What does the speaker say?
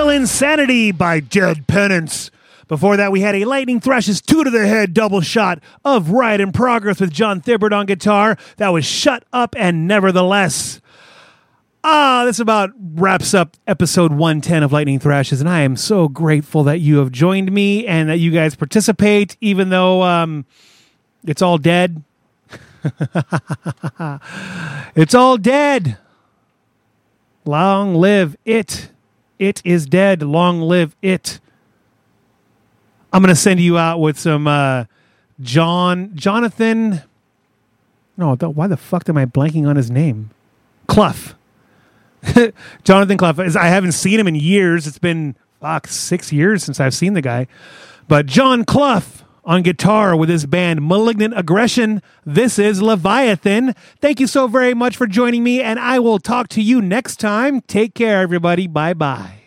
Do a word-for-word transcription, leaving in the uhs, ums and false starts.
Metal Insanity by Dead Penance. Before that, we had a Lightning Thrash's two to the head double shot of Riot in Progress with John Thibbert on guitar. That was Shut Up and Nevertheless. Ah, this about wraps up episode one ten of Lightning Thrashes, and I am so grateful that you have joined me and that you guys participate, even though um, it's all dead. It's all dead. Long live it. It is dead. Long live it. I'm going to send you out with some uh, John, Jonathan. No, th- why the fuck am I blanking on his name? Clough. Jonathan Clough. I haven't seen him in years. It's been, fuck, six years since I've seen the guy. But John Clough on guitar with his band Malignant Aggression. This is Leviathan. Thank you so very much for joining me, and I will talk to you next time. Take care, everybody. Bye-bye.